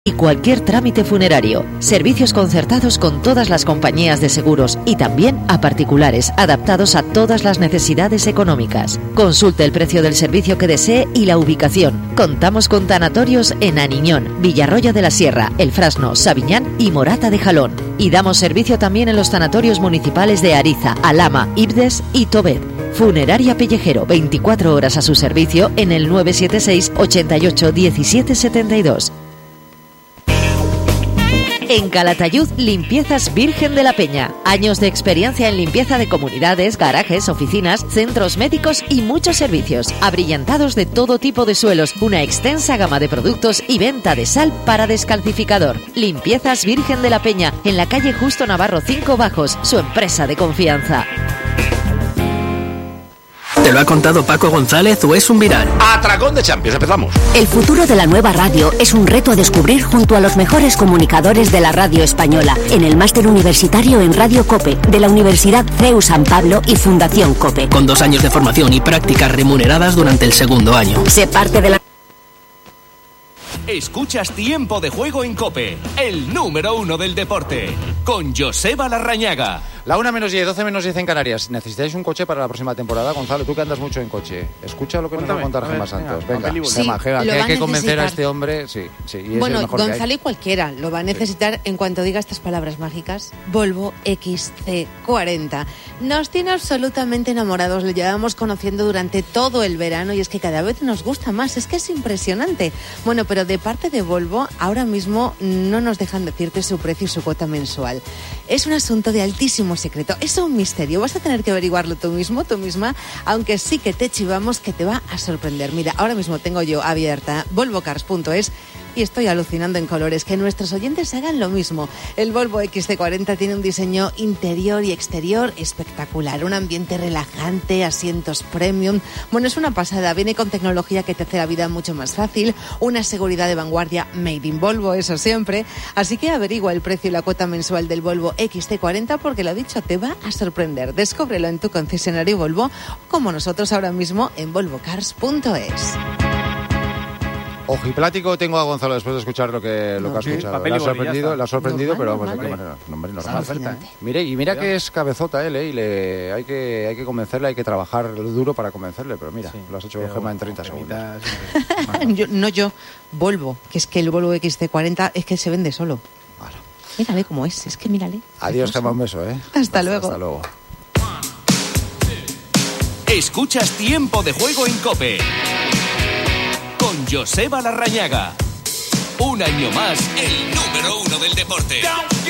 y cualquier trámite funerario. Servicios concertados con todas las compañías de seguros y también a particulares, adaptados a todas las necesidades económicas. Consulte el precio del servicio que desee y la ubicación. Contamos con tanatorios en Aniñón, Villarroya de la Sierra, El Frasno, Sabiñán y Morata de Jalón. Y damos servicio también en los tanatorios municipales de Ariza, Alhama, Ibdes y Tobet. Funeraria Pellejero, 24 horas a su servicio en el 976 88 17 72. En Calatayud, Limpiezas Virgen de la Peña. Años de experiencia en limpieza de comunidades, garajes, oficinas, centros médicos y muchos servicios. Abrillantados de todo tipo de suelos, una extensa gama de productos y venta de sal para descalcificador. Limpiezas Virgen de la Peña, en la calle Justo Navarro 5 Bajos, su empresa de confianza. ¿Te lo ha contado Paco González o es un viral? Atracón de Champions, empezamos. El futuro de la nueva radio es un reto a descubrir junto a los mejores comunicadores de la radio española, en el máster universitario en Radio COPE, de la Universidad CEU San Pablo y Fundación COPE. Con 2 años de formación y prácticas remuneradas durante el segundo año. Se parte de la... Escuchas Tiempo de Juego en COPE, el número 1 del deporte, con Joseba Larrañaga. La 1 menos 10, 12 menos 10 en Canarias. ¿Necesitáis un coche para la próxima temporada? Gonzalo, tú que andas mucho en coche. Escucha lo que nos va a contar Gemma Santos. Venga, Gemma, que hay que convencer a este hombre. Sí, y bueno, es el mejor Gonzalo y cualquiera lo va a necesitar en cuanto diga estas palabras mágicas. Volvo XC40. Nos tiene absolutamente enamorados. Lo llevamos conociendo durante todo el verano y es que cada vez nos gusta más. Es que es impresionante. Bueno, pero de parte de Volvo, ahora mismo no nos dejan decirte su precio y su cuota mensual. Es un asunto de altísimo secreto, es un misterio, vas a tener que averiguarlo tú mismo, tú misma, aunque sí que te chivamos que te va a sorprender. Mira, ahora mismo tengo yo abierta volvocars.es y estoy alucinando en colores, que nuestros oyentes hagan lo mismo. El Volvo XC40 tiene un diseño interior y exterior espectacular, un ambiente relajante, asientos premium, bueno, es una pasada, viene con tecnología que te hace la vida mucho más fácil, una seguridad de vanguardia made in Volvo, eso siempre, así que averigua el precio y la cuota mensual del Volvo XC40 porque lo dicho, te va a sorprender. Descúbrelo en tu concesionario Volvo, como nosotros ahora mismo en volvocars.es. Ojiplático tengo a Gonzalo después de escuchar lo que ha escuchado. Le ha sorprendido, pero vamos, de qué manera. Normal. Mira que es cabezota él, y hay que convencerle, hay que trabajar duro para convencerle, pero mira, lo has hecho Gemma en 30 segundos. yo, Volvo, que es que el Volvo XC40 es que se vende solo. Vale. Mírale cómo es que mírale. Adiós, Gemma, un beso, Hasta luego. Hasta luego. Escuchas Tiempo de Juego en COPE con Joseba Larrañaga. Un año más, el número 1 del deporte.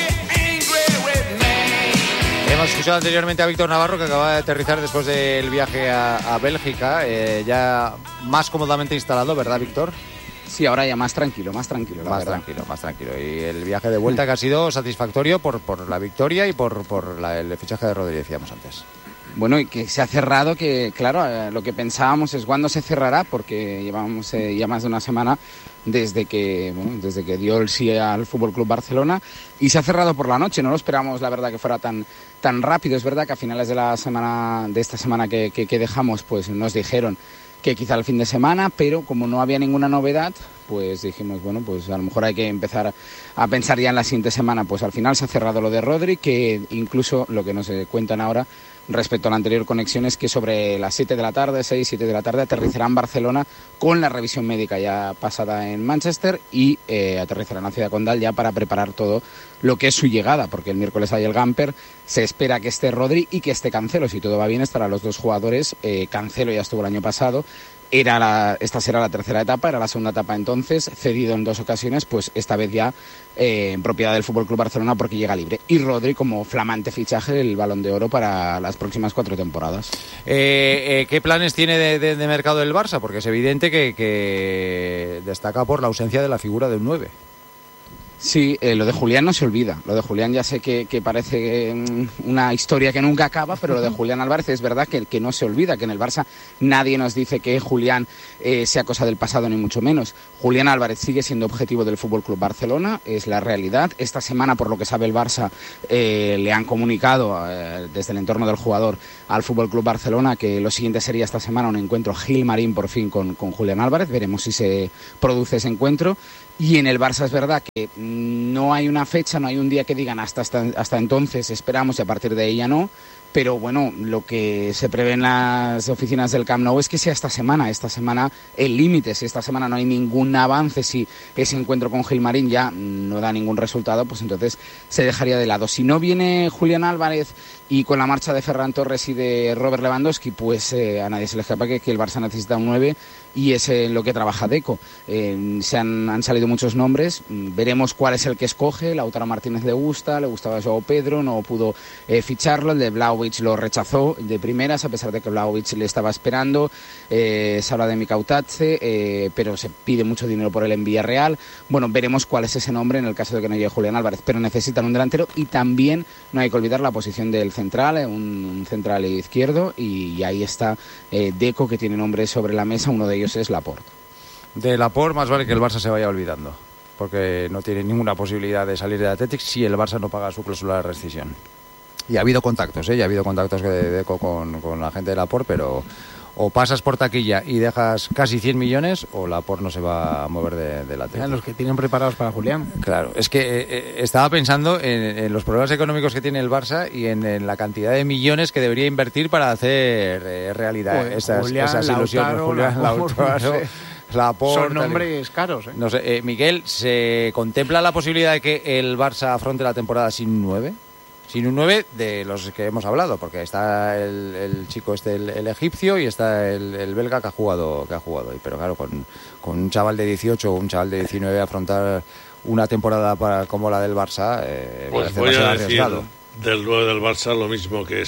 Hemos escuchado anteriormente a Víctor Navarro, que acaba de aterrizar después del viaje a Bélgica, ya más cómodamente instalado, ¿verdad, Víctor? Sí, ahora ya más tranquilo. Más tranquilo. Y el viaje de vuelta que ha sido satisfactorio por la victoria y por el fichaje de Rodri, decíamos antes. Bueno, y que se ha cerrado, que claro, lo que pensábamos es cuándo se cerrará, porque llevamos ya más de una semana desde que dio el sí al Fútbol Club Barcelona, y se ha cerrado por la noche. No lo esperábamos, la verdad, que fuera tan rápido. Es verdad que a finales de esta semana que dejamos, pues nos dijeron que quizá el fin de semana, pero como no había ninguna novedad, pues dijimos, bueno, pues a lo mejor hay que empezar a pensar ya en la siguiente semana. Pues al final se ha cerrado lo de Rodri, que incluso lo que nos cuentan ahora respecto a la anterior conexión es que sobre las 7 de la tarde, 6-7 de la tarde, aterrizará en Barcelona con la revisión médica ya pasada en Manchester y aterrizará en la ciudad condal ya para preparar todo lo que es su llegada, porque el miércoles hay el Gamper, se espera que esté Rodri y que esté Cancelo. Si todo va bien, estarán los dos jugadores. Cancelo ya estuvo el año pasado. Esta será la tercera etapa, era la segunda etapa entonces, cedido en 2 ocasiones, pues esta vez ya en propiedad del FC Barcelona porque llega libre. Y Rodri como flamante fichaje, el Balón de Oro para las próximas 4 temporadas. ¿Qué planes tiene de mercado del Barça? Porque es evidente que destaca por la ausencia de la figura del 9. Sí, lo de Julián no se olvida. Lo de Julián ya sé que parece una historia que nunca acaba, pero lo de Julián Álvarez es verdad que no se olvida, que en el Barça nadie nos dice que Julián sea cosa del pasado, ni mucho menos. Julián Álvarez sigue siendo objetivo del FC Barcelona, es la realidad. Esta semana, por lo que sabe el Barça, le han comunicado desde el entorno del jugador al FC Barcelona que lo siguiente sería esta semana un encuentro Gil Marín por fin con Julián Álvarez. Veremos si se produce ese encuentro. Y en el Barça es verdad que no hay una fecha, no hay un día que digan hasta entonces esperamos y a partir de ahí ya no. Pero bueno, lo que se prevé en las oficinas del Camp Nou es que sea esta semana el límite. Si esta semana no hay ningún avance, si ese encuentro con Gilmarín ya no da ningún resultado, pues entonces se dejaría de lado. Si no viene Julián Álvarez y con la marcha de Ferran Torres y de Robert Lewandowski, pues a nadie se le escapa que el Barça necesita un 9 y es lo que trabaja Deco. Han salido muchos nombres, veremos cuál es el que escoge. Lautaro Martínez le gustaba Joao Pedro, no pudo ficharlo, el de Vlahovic lo rechazó de primeras, a pesar de que Vlahovic le estaba esperando. Se habla de Mikautadze, pero se pide mucho dinero por él en Villarreal. Bueno, veremos cuál es ese nombre en el caso de que no llegue Julián Álvarez, pero necesitan un delantero y también no hay que olvidar la posición del central, un central izquierdo, y ahí está Deco, que tiene nombres sobre la mesa, uno de ellos es Laporte. De Laporte más vale que el Barça se vaya olvidando, porque no tiene ninguna posibilidad de salir de Athletic si el Barça no paga su cláusula de rescisión. Y ha habido contactos, ya ha habido contactos de Deco con la gente de Laporte, pero o pasas por taquilla y dejas casi 100 millones o Laporte no se va a mover de la tele. Los que tienen preparados para Julián. Claro, es que estaba pensando en los problemas económicos que tiene el Barça y en la cantidad de millones que debería invertir para hacer realidad esas ilusiones. Julián, Lautaro, Laporte, son nombres caros. No sé, Miguel, ¿se contempla la posibilidad de que el Barça afronte la temporada sin 9? Sin un 9 de los que hemos hablado, porque está el chico el egipcio, y está el belga que ha jugado hoy. Pero claro, con un chaval de 18 o un chaval de 19 afrontar una temporada como la del Barça, pues voy a decir arriesgado. Del 9 del Barça lo mismo que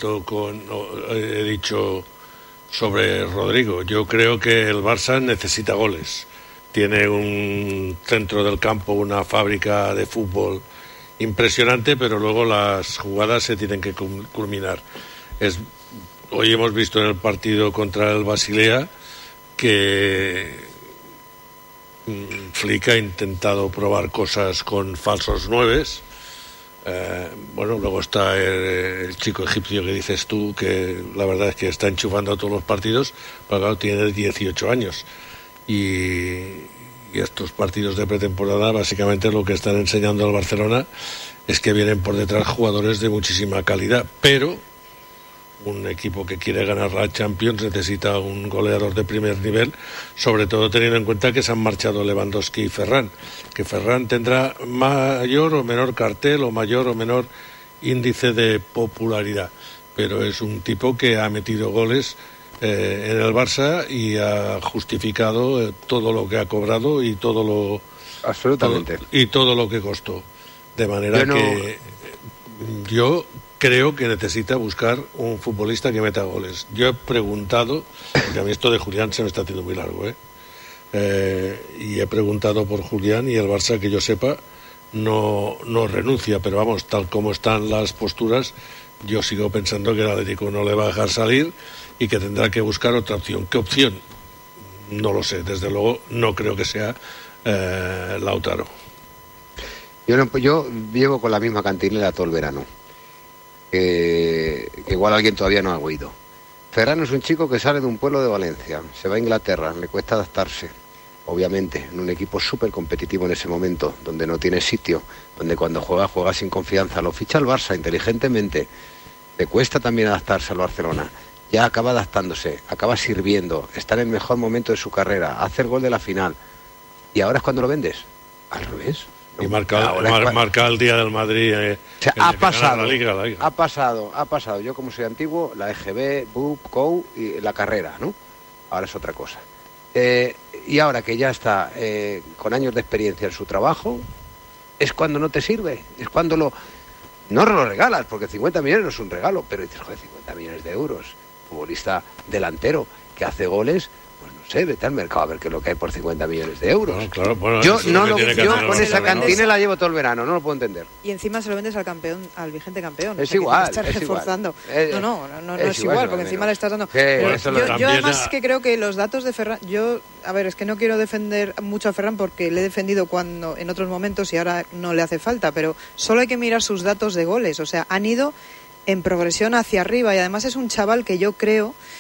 he dicho sobre Rodrigo. Yo creo que el Barça necesita goles. Tiene un centro del campo, una fábrica de fútbol impresionante, pero luego las jugadas se tienen que culminar. Hoy hemos visto en el partido contra el Basilea que Flick ha intentado probar cosas con falsos nueves. Luego está el chico egipcio que dices tú, que la verdad es que está enchufando a todos los partidos, pero claro, tiene 18 años y estos partidos de pretemporada básicamente lo que están enseñando al Barcelona es que vienen por detrás jugadores de muchísima calidad, pero un equipo que quiere ganar la Champions necesita un goleador de primer nivel, sobre todo teniendo en cuenta que se han marchado Lewandowski y Ferran, que Ferran tendrá mayor o menor cartel o mayor o menor índice de popularidad, pero es un tipo que ha metido goles en el Barça y ha justificado todo lo que ha cobrado y todo lo que costó, de manera que yo creo que necesita buscar un futbolista que meta goles. Yo he preguntado, porque a mí esto de Julián se me está haciendo muy largo, y he preguntado por Julián, y el Barça, que yo sepa, no renuncia, pero vamos, tal como están las posturas, yo sigo pensando que el Atlético no le va a dejar salir y que tendrá que buscar otra opción. ¿Qué opción? No lo sé, desde luego no creo que sea Lautaro. Yo llevo con la misma cantinela todo el verano, que igual alguien todavía no ha oído. Ferran es un chico que sale de un pueblo de Valencia, se va a Inglaterra, le cuesta adaptarse, obviamente, en un equipo súper competitivo en ese momento, donde no tiene sitio, donde cuando juega sin confianza. Lo ficha el Barça inteligentemente, le cuesta también adaptarse al Barcelona, ya acaba adaptándose, acaba sirviendo, está en el mejor momento de su carrera, hace el gol de la final, y ahora es cuando lo vendes, al revés. Y marca el día del Madrid. O sea, ha pasado. Yo, como soy antiguo, la EGB, BUP, COU y la carrera, ¿no? Ahora es otra cosa. Y ahora que ya está con años de experiencia en su trabajo, es cuando no te sirve. Es cuando no lo regalas, porque 50 millones no es un regalo, pero dices, joder, 50 millones de euros. Futbolista delantero que hace goles. Pues no sé, vete al mercado a ver qué es lo que hay por 50 millones de euros. No, claro, bueno, yo con esa cantina la llevo todo el verano, no lo puedo entender. Y encima se lo vendes al campeón, al vigente campeón. Es igual. Estás reforzando. No es igual, porque encima le estás dando. Yo además que creo que los datos de Ferran, es que no quiero defender mucho a Ferran porque le he defendido en otros momentos y ahora no le hace falta, pero solo hay que mirar sus datos de goles. O sea, han ido en progresión hacia arriba y además es un chaval que yo creo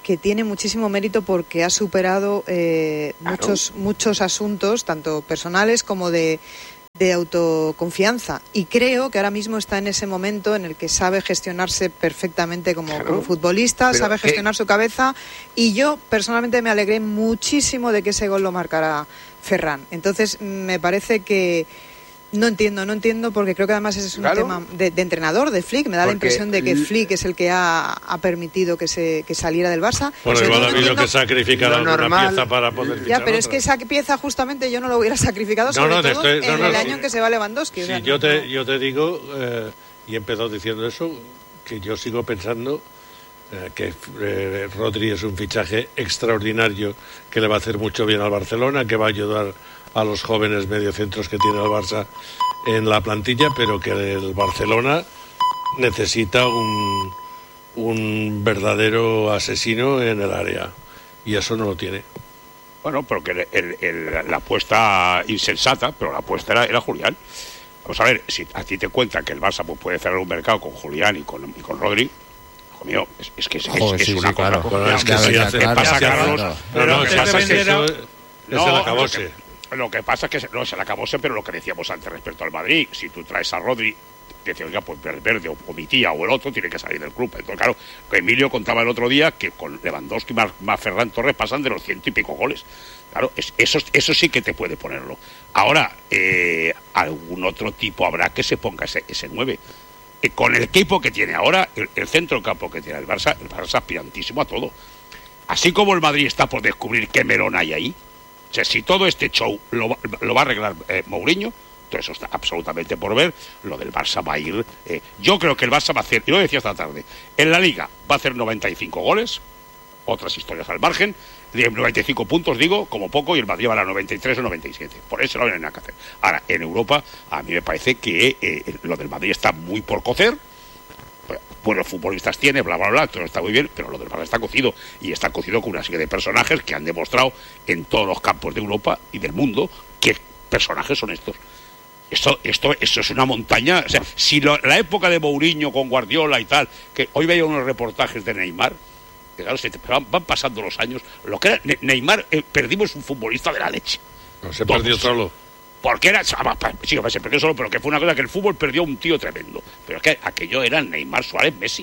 que tiene muchísimo mérito porque ha superado muchos asuntos, tanto personales como de autoconfianza, y creo que ahora mismo está en ese momento en el que sabe gestionarse perfectamente como futbolista, sabe gestionar su cabeza, y yo personalmente me alegré muchísimo de que ese gol lo marcara Ferran. Entonces me parece que no entiendo, porque creo que además ese es un tema de entrenador, de Flick. Me da la impresión de que Flick es el que ha permitido que saliera del Barça. Bueno, igual ha habido que sacrificar alguna pieza para poder fichar. Ya, pero es que esa pieza justamente yo no lo hubiera sacrificado, sobre todo en el año en que se va Lewandowski. Sí, yo te digo, y he empezado diciendo eso, que yo sigo pensando que Rodri es un fichaje extraordinario, que le va a hacer mucho bien al Barcelona, que va a ayudar a los jóvenes mediocentros que tiene el Barça en la plantilla, pero que el Barcelona necesita un verdadero asesino en el área, y eso no lo tiene. Bueno, pero que la apuesta insensata, pero la apuesta era Julián. Vamos a ver, si a ti te cuentan que el Barça puede cerrar un mercado con Julián y con Rodri, hijo mío, es que es una cosa. Claro. Es que si hace pasa, Carlos. No, es que eso es el acabose. Lo que pasa es que no es el acabose, pero lo que decíamos antes respecto al Madrid, si tú traes a Rodri, decía, oiga, pues Valverde o mi tía o el otro tiene que salir del club. Entonces, claro, Emilio contaba el otro día que con Lewandowski más Ferran Torres pasan de los 100 y pico goles. Claro, eso sí que te puede ponerlo. Ahora, algún otro tipo habrá que se ponga ese 9. Con el equipo que tiene ahora, el centro del campo que tiene el Barça aspirantísimo a todo. Así como el Madrid está por descubrir qué melón hay ahí. O sea, si todo este show lo va a arreglar Mourinho, todo eso está absolutamente por ver. Lo del Barça va a ir... yo creo que el Barça va a hacer, yo lo decía esta tarde, en la Liga va a hacer 95 goles, otras historias al margen, de 95 puntos, digo, como poco, y el Madrid va a 93 o 97. Por eso no hay nada que hacer. Ahora, en Europa, a mí me parece que lo del Madrid está muy por cocer. Buenos futbolistas tiene, bla, bla, bla, todo está muy bien, pero lo del Barça está cocido, y está cocido con una serie de personajes que han demostrado en todos los campos de Europa y del mundo qué personajes son estos. Esto es una montaña. O sea, si la época de Mourinho con Guardiola y tal, que hoy veía unos reportajes de Neymar, que claro, van pasando los años, lo que era Neymar, perdimos un futbolista de la leche. No se perdió solo. Porque era... Sí, se perdió solo, pero que fue una cosa que el fútbol perdió un tío tremendo. Pero es que aquello era Neymar, Suárez, Messi.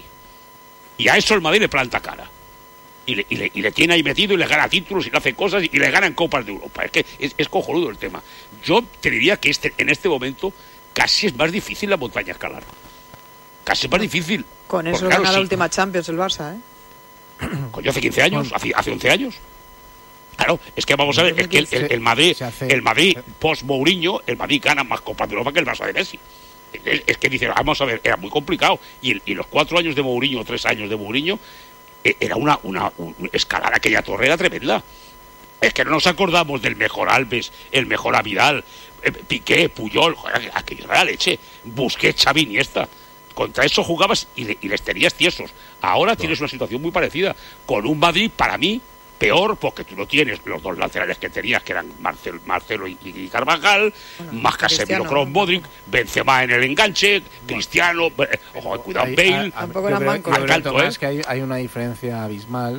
Y a eso el Madrid le planta cara. Y le tiene ahí metido, y le gana títulos, y le hace cosas, y le gana en Copas de Europa. Es que es cojonudo el tema. Yo te diría que en este momento casi es más difícil la montaña escalar. Casi es más difícil. Con eso gana la última Champions el Barça, ¿eh? Coño, hace 15 años, hace 11 años. Claro, es que vamos a ver, es que el Madrid post-Mourinho, el Madrid gana más Copas de Europa que el Barça de Messi. Es que dice, vamos a ver, era muy complicado. Y los 4 años de Mourinho, 3 años de Mourinho, era una escalar aquella torre era tremenda. Es que no nos acordamos del mejor Alves, el mejor Vidal, Piqué, Puyol, joder, aquello era la leche. Busquets, Xavi, Iniesta. Contra eso jugabas y les tenías tiesos. Ahora tienes una situación muy parecida, con un Madrid, para mí, peor, porque tú no tienes los dos laterales que tenías, que eran Marcelo y Carvajal, más Casemiro, Kroos, Modric, Benzema en el enganche, Cristiano, cuidado, Bale. Tampoco eran mancos. Es que hay una diferencia abismal,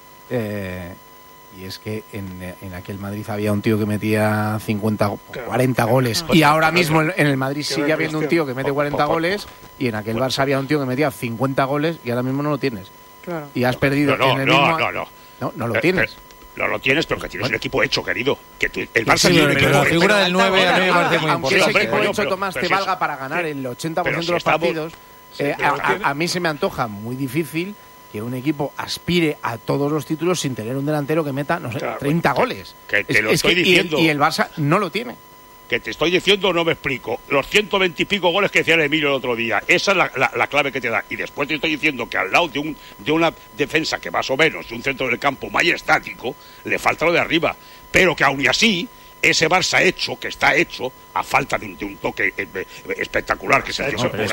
y es que en aquel Madrid había un tío que metía 50 o 40 goles, y ahora mismo en el Madrid sigue habiendo un tío que mete 40 goles, y en aquel Barça había un tío que metía 50 goles, y ahora mismo no lo tienes. Claro. Y has perdido No lo tienes. No lo tienes, pero que tienes un equipo hecho, querido. Que el Barça pero la figura del 9 a mí me parece muy importante. Aunque ese equipo hecho, Tomás, te valga para ganar el 80% de los partidos, a mí se me antoja muy difícil que un equipo aspire a todos los títulos sin tener un delantero que meta, 30 goles. Que te lo estoy diciendo. Y el Barça no lo tiene. Que te estoy diciendo, no me explico. Los 120 y pico goles que decía el Emilio el otro día, esa es la clave que te da. Y después te estoy diciendo que al lado de una defensa que más o menos, de un centro del campo más estático, le falta lo de arriba. Pero que aún y así, ese Barça hecho, que está hecho, a falta de un toque espectacular, que está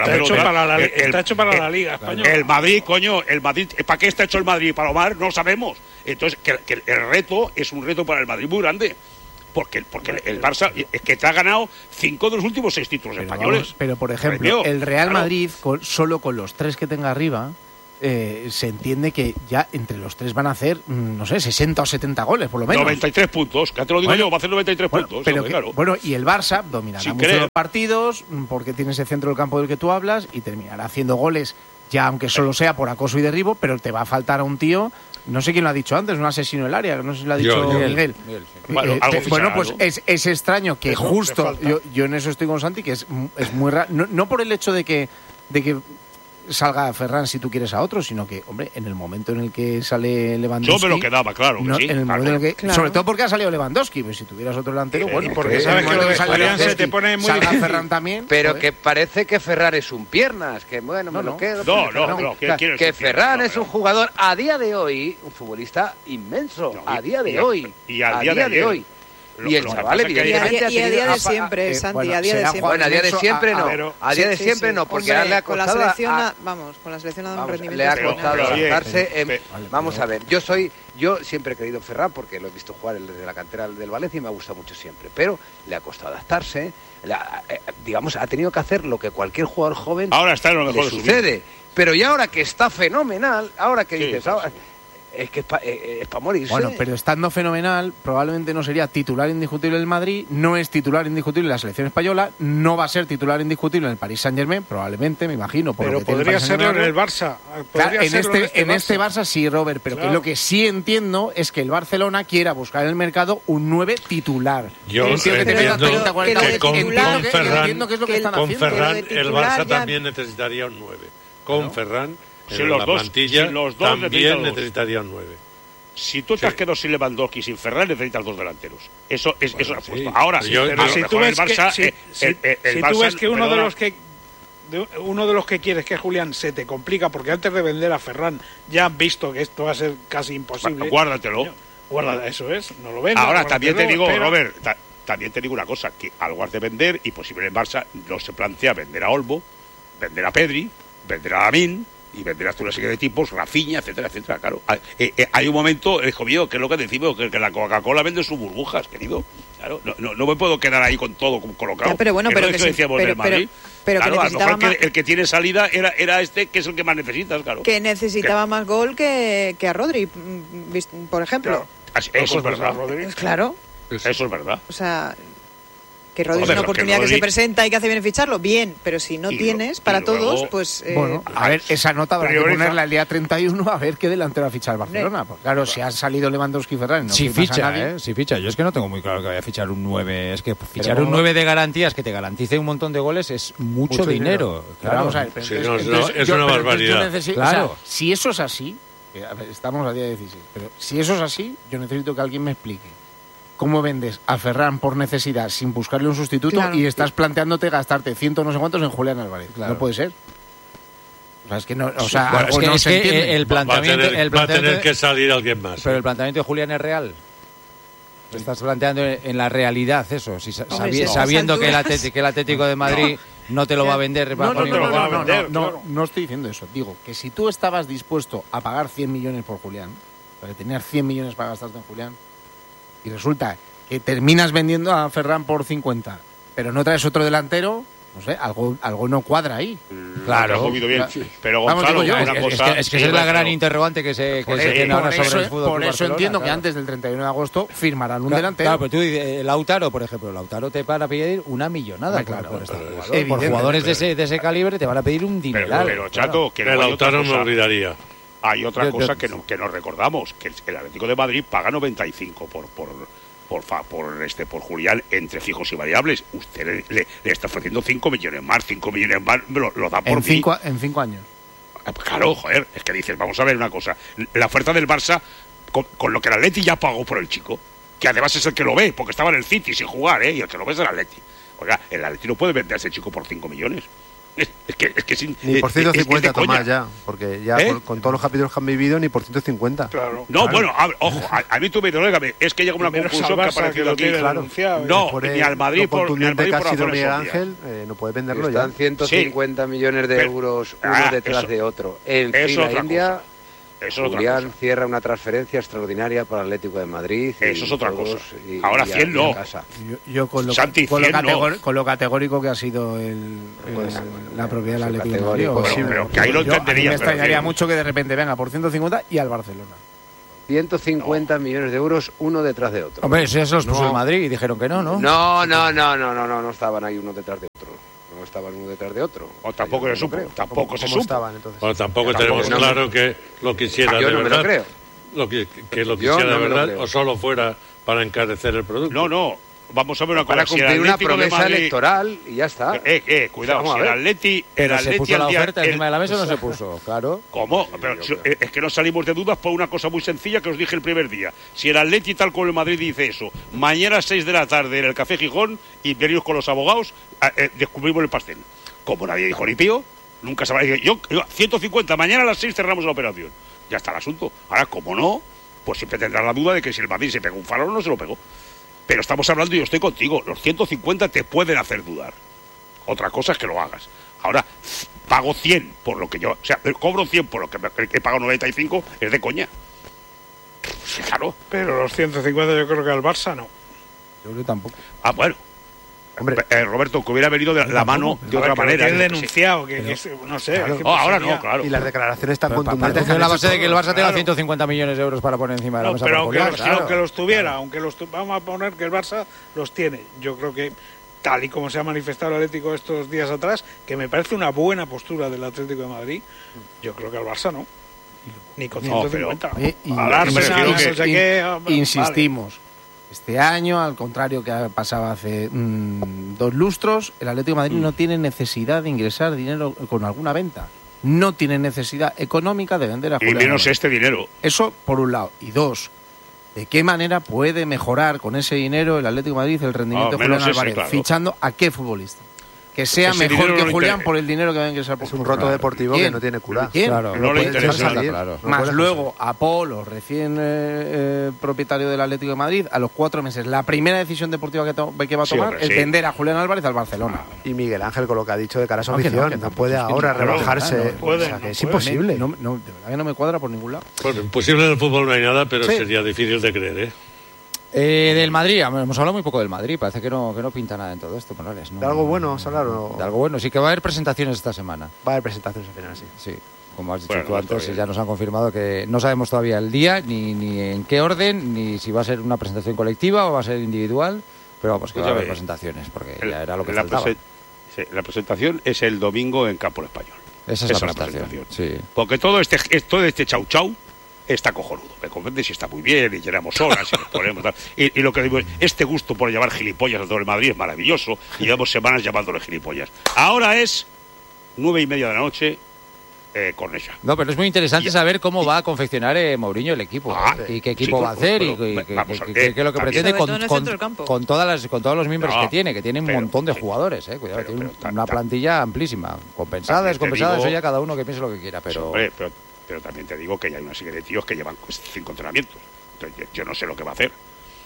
hecho para la Liga Española. El Madrid, coño, ¿para qué está hecho el Madrid? ¿Para Omar? No sabemos. Entonces, que el reto es un reto para el Madrid muy grande. Porque el Barça es que te ha ganado 5 de los últimos 6 títulos españoles. Pero por ejemplo, el Real Madrid, solo con los 3 que tenga arriba, se entiende que ya entre los tres van a hacer, no sé, 60 o 70 goles, por lo menos. 93 puntos, que te lo digo yo, va a hacer 93 puntos. Pero claro. Bueno, y el Barça dominará mucho los partidos, porque tiene ese centro del campo del que tú hablas, y terminará haciendo goles, ya aunque solo sea por acoso y derribo, pero te va a faltar a un tío, no sé quién lo ha dicho antes, un asesino del área, no sé si lo ha dicho Miguel. Bueno, pues es extraño que justo, yo en eso estoy con Santi, que es muy raro, no por el hecho de que salga Ferran si tú quieres a otro, sino que, hombre, en el momento en el que sale Lewandowski... Yo me lo quedaba, claro. No, sí, en el momento en el que, sobre todo porque ha salido Lewandowski, pues si tuvieras otro delantero, bueno... Porque sabes que lo de Julián se te pone muy salga difícil. Ferran también... Pero que parece que Ferran es un piernas, que bueno, me lo quedo... Que Ferran es un jugador, a día de hoy, un futbolista inmenso, a día de hoy. Y a día de hoy. Y el chaval, evidentemente, y a día de siempre, Santi, a día de siempre. Bueno, a día de siempre no. A día de siempre no, porque le ha costado... Con la selección ha dado un rendimiento. Le ha costado adaptarse. Vamos a ver, yo siempre he querido en Ferran, porque lo he visto jugar desde la cantera del Valencia y me ha gustado mucho siempre, pero le ha costado adaptarse. Digamos, ha tenido que hacer lo que cualquier jugador joven ahora está en lo mejor le sucede. Pero ya ahora que está fenomenal, ahora que dices... Es que es para morirse. Bueno, pero estando fenomenal, probablemente no sería titular indiscutible del Madrid, no es titular indiscutible en la selección española, no va a ser titular indiscutible en el Paris Saint-Germain, probablemente, me imagino. Pero podría serlo en el Barça. Claro, en este Barça sí, Robert, pero que lo que sí entiendo es que el Barcelona quiera buscar en el mercado un 9 titular. Yo entiendo que con Ferran el Barça también necesitaría un 9. Con Ferran... Si los dos también necesitaría un 9. Si tú te has quedado sin Lewandowski, sin Ferran, necesitas dos delanteros. Eso es una sí. apuesta. Ahora, si tú ves que uno de los que quieres que Julián se te complica, porque antes de vender a Ferran ya han visto que esto va a ser casi imposible. Bueno, guárdatelo. Guarda, eso es, no lo vendas. Ahora, también te digo, Robert, también te digo una cosa, que algo has de vender, y posible en Barça no se plantea vender a Olmo, vender a Pedri, vender a Lamine, y venderás tú una serie de tipos, Rafinha, etcétera, etcétera, claro. Hay un momento, hijo mío, que es lo que decimos, que la Coca-Cola vende sus burbujas, querido. Claro, no me puedo quedar ahí con todo colocado. Ya, pero bueno, pero que decíamos del Madrid. Pero claro, que a lo mejor más... el que tiene salida era este, que es el que más necesitas, claro. Que necesitaba más gol que a Rodri, por ejemplo. Claro. Eso es verdad. Pues claro. Eso es verdad. O sea... Que Rodri es una oportunidad que se presenta y que hace bien ficharlo, bien, pero si no tienes para todos, pues... Bueno, a ver, esa nota habrá que ponerla el día 31 a ver qué delantero va a fichar Barcelona. Pues claro, si ha salido Lewandowski y Ferran... No si ficha, yo es que no tengo muy claro que vaya a fichar un 9. Es que fichar un 9 de garantías que te garantice un montón de goles es mucho dinero. Claro. Vamos a ver, es una barbaridad. Claro. O sea, si eso es así, estamos a día 16, pero si eso es así, yo necesito que alguien me explique cómo vendes a Ferran por necesidad sin buscarle un sustituto y estás planteándote gastarte ciento no sé cuántos en Julián Álvarez. Claro. No puede ser. O sea, es que no, o sea, bueno, algo no se entiende. El planteamiento, va a tener que salir alguien más. Pero el planteamiento de Julián es real. Estás planteando en la realidad eso, sabiendo que el Atlético de Madrid no te lo va a vender. No estoy diciendo eso. Digo que si tú estabas dispuesto a pagar 100 millones por Julián, para tener 100 millones para gastarte en Julián, y resulta que terminas vendiendo a Ferran por 50, pero no traes otro delantero, no sé, algo no cuadra ahí. Claro, bien. Pero Gonzalo, es que esa es la gran interrogante que se tiene ahora sobre el fútbol. Por eso entiendo que antes del 31 de agosto firmarán un delantero. Claro, pero tú dices, Lautaro, por ejemplo, Lautaro te van a pedir una millonada por este jugador. Por jugadores de ese calibre te van a pedir un dineral. Pero Chato, que Lautaro me olvidaría. Hay otra cosa que nos recordamos, que el Atlético de Madrid paga 95 por Julián entre fijos y variables. Usted le está ofreciendo 5 millones más, lo da por mí. En 5 años. Claro, joder, es que dices, vamos a ver una cosa. La oferta del Barça, con lo que el Atleti ya pagó por el chico, que además es el que lo ve, porque estaba en el City sin jugar, y el que lo ve es el Atleti. Oiga, el Atleti no puede vender a ese chico por 5 millones. Es que sin, ni por 150 Tomás ya, porque ya con todos los capítulos que han vivido ni por 150. Claro. No, bueno, ojo, a mí tú me dices, es que llega una conclusión que ha aparecido aquí. No, ni al Madrid por Miguel Ángel, no puede venderlo. Están 150 millones de euros uno detrás de otro. En China, India Julián cierra una transferencia extraordinaria para el Atlético de Madrid. Eso es otra cosa. Ahora 100 no. Yo con lo categórico que ha sido la propiedad del Atlético de Madrid. Pero que ahí lo entendería. Me extrañaría mucho que de repente venga por 150 y al Barcelona. 150 millones de euros, uno detrás de otro. Hombre, eso se los puso el Madrid y dijeron que no, ¿no? No estaban ahí uno detrás de otro. No estaban uno detrás de otro. O tampoco se supo. Tampoco se supo. Estaban, entonces? Bueno, tampoco tenemos claro que lo quisiera de verdad. Yo no me lo creo. Que lo quisiera de verdad o solo fuera para encarecer el producto. No. Vamos a ver una cosa. Para cumplir una promesa electoral y ya está. Cuidado, si el Atleti... ¿Se puso la oferta encima de la mesa o no se puso? Claro. ¿Cómo? Pero es que no salimos de dudas por una cosa muy sencilla que os dije el primer día. Si el Atleti, tal como el Madrid, dice eso, mañana a 6 de la tarde en el Café Gijón y venimos con los abogados, descubrimos el pastel. Como nadie dijo ni pío, nunca se va a decir, yo 150, mañana a las 6 cerramos la operación. Ya está el asunto. Ahora, como no, pues siempre tendrás la duda de que si el Madrid se pegó un farol o no se lo pegó. Pero estamos hablando y yo estoy contigo. Los 150 te pueden hacer dudar. Otra cosa es que lo hagas. Ahora, pago 100 por lo que yo... O sea, cobro 100 por lo que he pagado 95, es de coña. Sí, claro. Pero los 150 yo creo que al Barça no. Yo creo tampoco. Ah, bueno. Hombre, Roberto, que hubiera venido de la mano de otra manera. Que denunciado, no sé. Claro. Ahora no, claro. Y las declaraciones están contundentes. La base de que el Barça tenga 150 millones de euros para poner encima de la mesa. Pero aunque los tuviera, vamos a poner que el Barça los tiene. Yo creo que, tal y como se ha manifestado el Atlético estos días atrás, que me parece una buena postura del Atlético de Madrid, yo creo que el Barça no. Ni con 150. Insistimos. Vale. Este año, al contrario que pasaba hace 2 lustros, el Atlético de Madrid no tiene necesidad de ingresar dinero con alguna venta. No tiene necesidad económica de vender a Julián. Y menos este dinero. Eso por un lado. Y 2, ¿de qué manera puede mejorar con ese dinero el Atlético de Madrid el rendimiento de Julián Álvarez? Claro. ¿Fichando a qué futbolista? Que sea mejor que Julián por el dinero que va a ingresar por Es un roto deportivo que no tiene culá. Claro, no le interesa. Claro. Más luego, Apolo, recién propietario del Atlético de Madrid, a los 4 meses, la primera decisión deportiva que va a tomar es vender a Julián Álvarez al Barcelona. Y Miguel Ángel, con lo que ha dicho de cara a su afición, no puede ahora rebajarse. Es imposible. De verdad que no me cuadra por ningún lado. Bueno, imposible en el fútbol no hay nada, pero sería difícil de creer, ¿eh? Del Madrid, hemos hablado muy poco del Madrid, parece que no pinta nada en todo esto, Morales. ¿De algo bueno vamos a hablar? De algo bueno, sí que va a haber presentaciones esta semana. Va a haber presentaciones al final, sí. Sí, como has dicho tú antes, ya nos han confirmado que no sabemos todavía el día, ni en qué orden, ni si va a ser una presentación colectiva o va a ser individual, pero vamos, que va a haber presentaciones, porque ya era lo que faltaba. La presentación es el domingo en Campo Español. Esa es la presentación. Sí. Porque todo este chau está cojonudo, ¿me comprendes? Y está muy bien, y llenamos horas, y nos ponemos tal. Y lo que digo es, este gusto por llevar gilipollas a todo el Madrid es maravilloso, y llevamos semanas llamándole gilipollas. Ahora es 9:30 de la noche, Cornellà. No, pero es muy interesante saber cómo va a confeccionar Mourinho el equipo, y qué equipo va a hacer, y qué es lo que pretende con todos los miembros que tiene un montón de jugadores, cuidado, tiene una plantilla amplísima, compensada, descompensada, eso ya cada uno que piense lo que quiera, pero... Pero también te digo que ya hay una serie de tíos que llevan 5 entrenamientos. Entonces, yo no sé lo que va a hacer.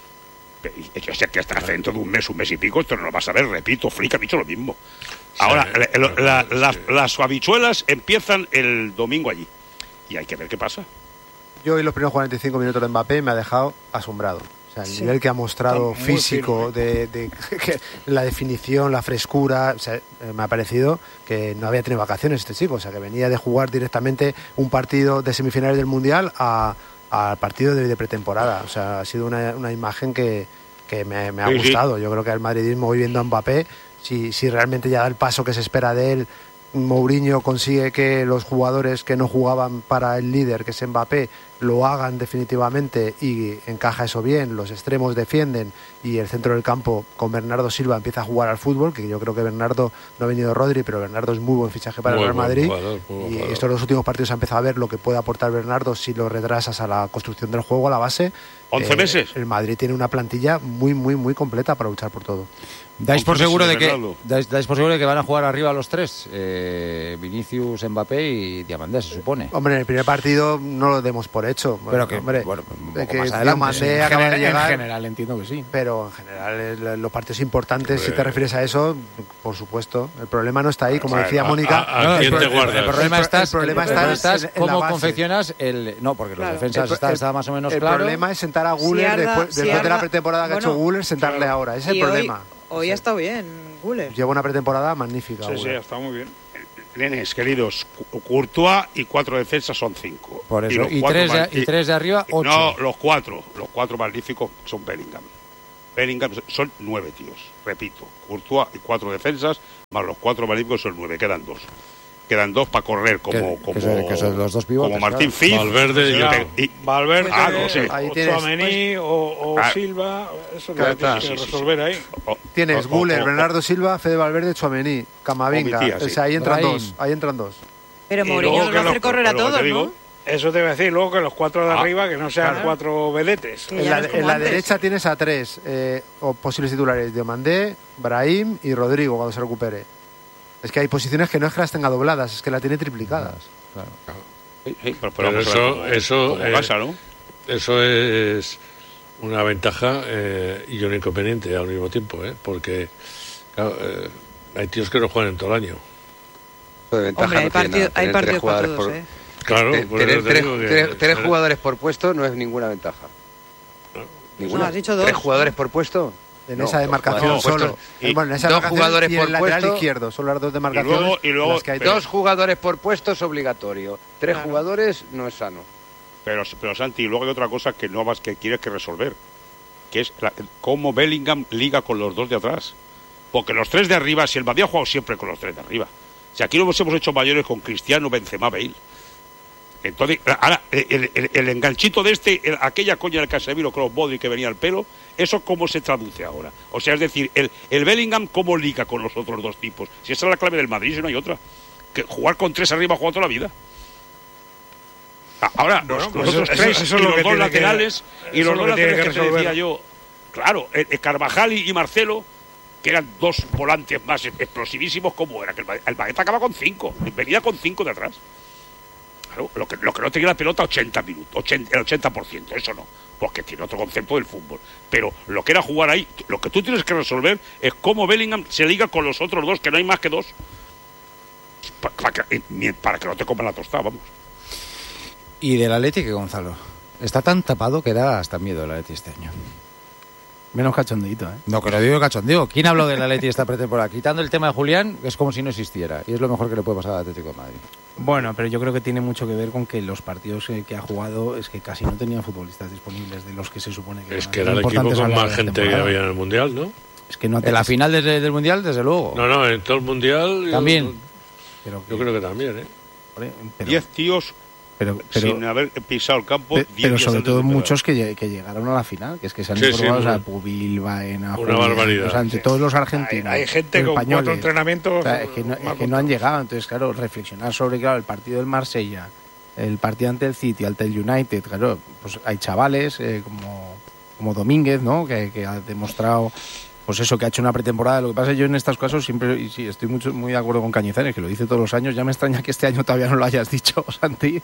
Yo sé que hasta dentro de un mes y pico, esto no lo vas a ver, repito, Flick ha dicho lo mismo. Ahora, las habichuelas empiezan el domingo allí. Y hay que ver qué pasa. Yo en los primeros 45 minutos de Mbappé me ha dejado asombrado. O sea, el nivel que ha mostrado físico, de la definición, la frescura, o sea, me ha parecido que no había tenido vacaciones este chico, o sea, que venía de jugar directamente un partido de semifinales del Mundial al partido de pretemporada. O sea, ha sido una imagen que me ha gustado. Yo creo que el madridismo, hoy viendo a Mbappé, si realmente ya da el paso que se espera de él, Mourinho consigue que los jugadores que no jugaban para el líder, que es Mbappé, lo hagan definitivamente y encaja eso bien, los extremos defienden y el centro del campo con Bernardo Silva empieza a jugar al fútbol, que yo creo que Bernardo, no ha venido Rodri, pero Bernardo es muy buen fichaje para el Real Madrid, y estos los últimos partidos ha empezado a ver lo que puede aportar Bernardo si lo retrasas a la construcción del juego, a la base. 11 meses. El Madrid tiene una plantilla muy, muy, muy completa para luchar por todo. ¿Dais por seguro de que van a jugar arriba los tres? Vinicius, Mbappé y Diamandé, se supone. Hombre, en el primer partido no lo demos por por hecho. Pero que, hombre, bueno, que más adelante, Diomandé acaba de llegar. En general entiendo que sí. Pero en general, los partidos importantes, si te refieres a eso, por supuesto. El problema no está ahí, como decía Mónica. El problema está en cómo la confeccionas el... No, porque los defensas está más o menos el claro. El problema es sentar a Guller después de la pretemporada que ha hecho Guller, sentarle ahora. Ese es el problema. Hoy ha estado bien, Guller. Lleva una pretemporada magnífica. Sí, ha estado muy bien. Nenes, queridos, Courtois y 4 defensas son 5. Por eso. Y tres de arriba, 8. No, los cuatro magníficos son Bellingham. Bellingham son 9 tíos, repito. Courtois y 4 defensas, más los 4 magníficos son 9, quedan 2. Quedan 2 para correr como los dos pivotes, como Martín Fitz, Valverde no sé. Tchouaméni o Silva, eso es lo que tienes que resolver ahí. Tienes Guller, Bernardo Silva, Fede Valverde, Tchouaméni, Camavinga, o sea, ahí entran dos. Pero Mourinho nos va a hacer correr a todos, ¿no? Eso te voy a decir, luego que los 4 de arriba que no sean 4 vedetes. En la derecha tienes a 3 posibles titulares: Diomandé, Brahim y Rodrigo cuando se recupere. Es que hay posiciones que no es que las tenga dobladas, es que las tiene triplicadas. Claro. Pero eso es una ventaja y un inconveniente al mismo tiempo, porque claro, hay tíos que no juegan en todo el año. Hombre, hay partidos para todos, Claro, tener 3 jugadores por puesto no es ninguna ventaja. No, has dicho 2. 3 jugadores por puesto. En esa demarcación solo. Bueno, en esa 2 jugadores por lateral puesto. Izquierdo, son las 2 demarcaciones. Y luego, 2 jugadores por puesto es obligatorio. 3 jugadores no es sano. Pero Santi, y luego hay otra cosa que no más que quieres que resolver, que es cómo Bellingham liga con los 2 de atrás. Porque los 3 de arriba, si el Madrid ha jugado siempre con los 3 de arriba. Si aquí lo hemos hecho mayores con Cristiano, Benzema, Bale. Entonces, ahora, el enganchito de aquella coña del Casemiro Kroos Modric que venía al pelo, ¿eso cómo se traduce ahora? O sea, es decir, el Bellingham, ¿cómo liga con los otros 2 tipos? Si esa es la clave del Madrid, si no hay otra. Que jugar con 3 arriba, jugar toda la vida. Ahora, los otros 3 y los 2 laterales, y los 2 laterales que te decía yo, claro, Carvajal y Marcelo, que eran 2 volantes más explosivísimos, ¿cómo era? Que el Madrid acaba con 5, venía con 5 de atrás. Claro, lo que no tenía la pelota 80 minutos, el 80%, eso no, porque tiene otro concepto del fútbol. Pero lo que era jugar ahí, lo que tú tienes que resolver es cómo Bellingham se liga con los otros 2, que no hay más que 2, para que no te coman la tostada, vamos. Y del Atleti, que Gonzalo, está tan tapado que da hasta miedo el Atleti este año. Menos cachondeito, No, que lo digo cachondeo. ¿Quién habló del Atleti esta pretemporada? Quitando el tema de Julián, es como si no existiera. Y es lo mejor que le puede pasar al Atlético de Madrid. Bueno, pero yo creo que tiene mucho que ver con que los partidos que ha jugado es que casi no tenía futbolistas disponibles de los que se supone que es que era el equipo con más gente que había en el Mundial, ¿no? Es que no en la final del Mundial, desde luego. No, en todo el Mundial... También. Yo creo que también, 10 tíos... Pero sin haber pisado el campo. Pero sobre todo muchos que llegaron a la final, que es que se han informado, a Pubil, Baena, una barbaridad. O sea, entre todos los argentinos. Hay gente con 4 entrenamientos. O sea, es que no han llegado. Entonces, claro, reflexionar sobre el partido del Marsella, el partido ante el City, ante el United, claro, pues hay chavales como Domínguez, ¿no? Que ha demostrado. Pues eso, que ha hecho una pretemporada. Lo que pasa es que yo en estos casos siempre, y sí, estoy muy de acuerdo con Cañizares, que lo dice todos los años. Ya me extraña que este año todavía no lo hayas dicho, Santi,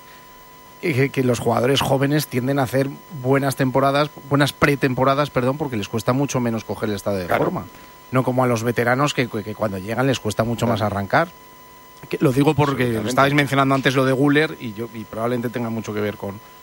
que los jugadores jóvenes tienden a hacer buenas pretemporadas, porque les cuesta mucho menos coger el estado de forma. No como a los veteranos que cuando llegan les cuesta mucho más arrancar. Lo digo porque estabais mencionando antes lo de Guller y probablemente tenga mucho que ver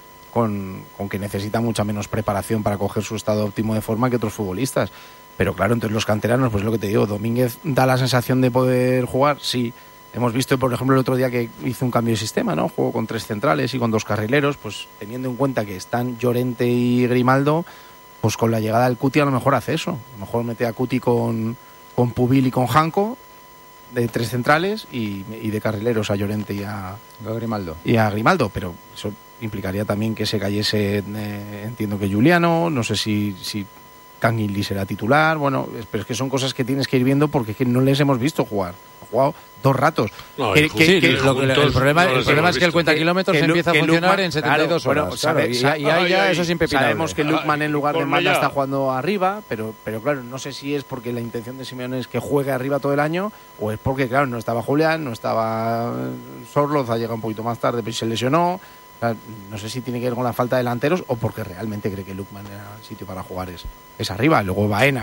con que necesita mucha menos preparación para coger su estado óptimo de forma que otros futbolistas. Pero claro, entonces los canteranos, pues lo que te digo, Domínguez da la sensación de poder jugar, sí. Hemos visto, por ejemplo, el otro día que hizo un cambio de sistema, ¿no? Jugó con 3 centrales y con 2 carrileros, pues teniendo en cuenta que están Llorente y Grimaldo, pues con la llegada del Cuti a lo mejor hace eso. A lo mejor mete a Cuti con Pubil y con Janko, de 3 centrales, y de carrileros a Llorente y a Grimaldo. Pero eso implicaría también que se cayese, entiendo que Juliano, no sé si Canguilí será titular, bueno, pero es que son cosas que tienes que ir viendo porque es que no les hemos visto jugar. Ha jugado 2 ratos. No, el problema es que el cuentakilómetros empieza a funcionar en 72 horas. Y ahí ya eso es impepinable. Sabemos que Lukman en lugar de Manda está jugando arriba, pero claro, no sé si es porque la intención de Simeone es que juegue arriba todo el año o es porque, claro, no estaba Julián, no estaba Sorloz, ha llegado un poquito más tarde, pero se lesionó. O sea, no sé si tiene que ver con la falta de delanteros o porque realmente cree que Lookman era el sitio para jugar es arriba. Luego Baena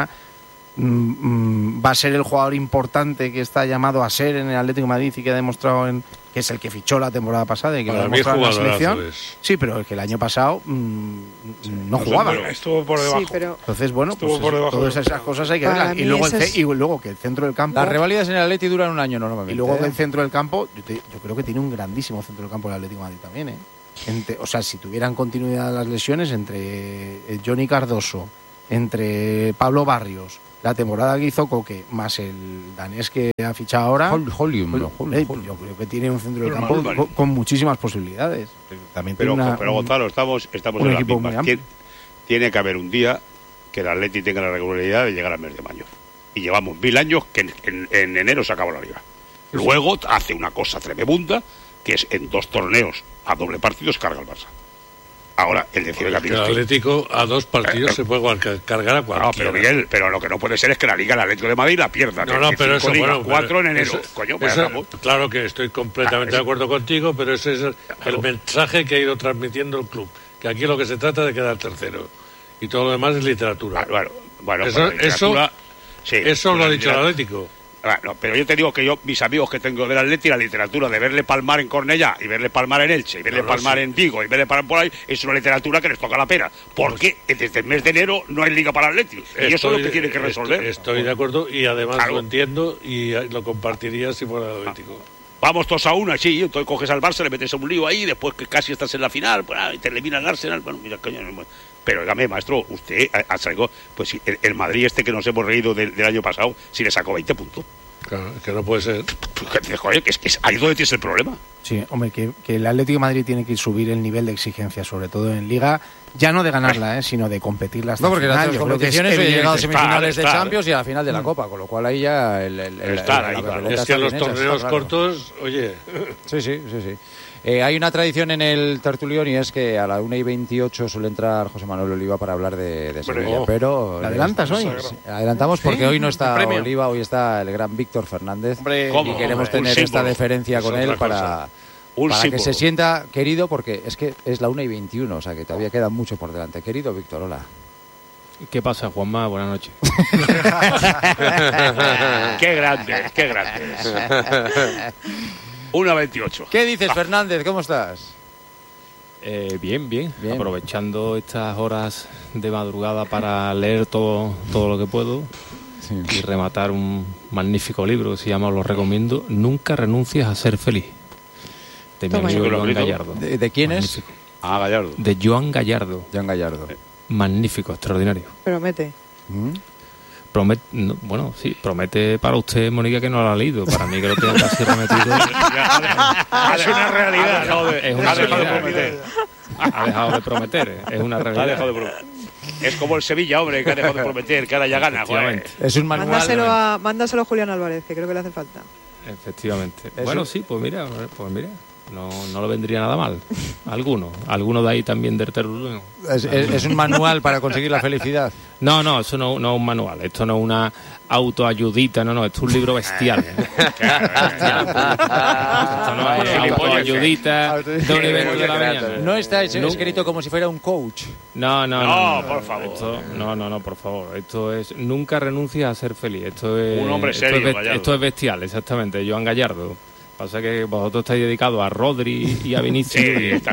va a ser el jugador importante que está llamado a ser en el Atlético de Madrid y que ha demostrado que es el que fichó la temporada pasada y que lo ha demostrado en la selección. Sí, pero el que el año pasado no jugaba. Estuvo por debajo. Sí, pero entonces, bueno, pues todas esas cosas hay que verlas. Y luego que el centro del campo... Las revalidas en el Atleti duran un año normalmente. Y luego que el centro del campo, yo creo que tiene un grandísimo centro del campo el Atlético de Madrid también, ¿eh? O sea, si tuvieran continuidad las lesiones entre Johnny Cardoso, entre Pablo Barrios, la temporada que hizo Coque, más el danés que ha fichado ahora, yo creo que tiene un centro del campo con muchísimas posibilidades. Pero Gonzalo, estamos en la misma. Tiene que haber un día que el Atleti tenga la regularidad de llegar al mes de mayo. Y llevamos 1000 años que en enero se acabó la liga. Luego hace una cosa tremenda, que es en 2 torneos a doble partido se carga el Barça. Ahora, el decir el Atlético a 2 partidos se puede cargar a 4. No, pero Miguel, pero lo que no puede ser es que la Liga, el Atlético de Madrid la pierda. No, pero eso, 4 en enero. Claro que estoy completamente de acuerdo contigo, pero ese es el mensaje que ha ido transmitiendo el club. Que aquí lo que se trata es de quedar tercero. Y todo lo demás es literatura. Bueno, eso lo ha dicho el Atlético. No, pero yo te digo que mis amigos que tengo del Atleti, la literatura de verle palmar en Cornellá y verle palmar en Elche y verle palmar en Vigo y verle palmar por ahí, es una literatura que les toca la pena. Porque desde el mes de enero no hay liga para el Atleti. Y eso es lo que tiene que resolver. Estoy de acuerdo y además lo entiendo y lo compartiría si fuera el Atlético. Vamos todos a una, sí, entonces coges al Barça, le metes a un lío ahí, después que casi estás en la final, pues, te elimina el Arsenal, bueno, mira, coño, pero dígame, maestro, usted ha sacado, pues si el Madrid que nos hemos reído del año pasado, si le sacó 20 puntos. Claro, que no puede ser. Joder, es ahí donde tienes el problema. Sí, hombre, que el Atlético de Madrid tiene que subir el nivel de exigencia, sobre todo en Liga, ya no de ganarla, sino de competirla hasta porque final. Las competiciones he llegado a semifinales de Champions y a la final de la Copa, con lo cual ahí ya es que los torneos cortos, oye. Sí. Hay una tradición en el tertulión y es que a la 1:28 suele entrar José Manuel Oliva para hablar de Sevilla, pero... ¿La adelantas hoy? Adelantamos porque hoy no está Oliva, hoy está el gran Víctor Fernández y queremos tener esta deferencia con él para que se sienta querido, porque es que es la 1:21, o sea que todavía queda mucho por delante. Querido Víctor, hola. ¿Qué pasa, Juanma? Buenas noches. Qué grande. 1:28. ¿Qué dices, Fernández? ¿Cómo estás? Bien. Aprovechando estas horas de madrugada para leer todo lo que puedo y rematar un magnífico libro que se llama, os lo recomiendo, Nunca renuncies a ser feliz, de mi amigo Joan Gallardo. ¿De quién es? Gallardo. De Joan Gallardo. Magnífico, extraordinario. Promete. Promete para usted, Mónica, que no lo ha leído. Para mí, que lo tengo casi remetido. Es una realidad. Ha dejado de prometer. Es una realidad. Es como el Sevilla, hombre, que ha dejado de prometer, que ahora ya gana. Es un manual. Mándaselo a Julián Álvarez, que creo que le hace falta. Efectivamente. Bueno, sí, pues mira. No le vendría nada mal. Alguno de ahí también del terreno. ¿Es un manual para conseguir la felicidad? No, eso no es un manual. Esto no es una autoayudita, no, esto es un libro bestial. Esto no es autoayudita de un evento de la mañana. No está escrito como si fuera un coach. No, por favor. No, por favor. Esto es nunca renuncies a ser feliz. Esto es un hombre serio, esto es bestial, exactamente. Joan Gallardo. Pasa que vosotros estáis dedicados a Rodri y a Vinicius.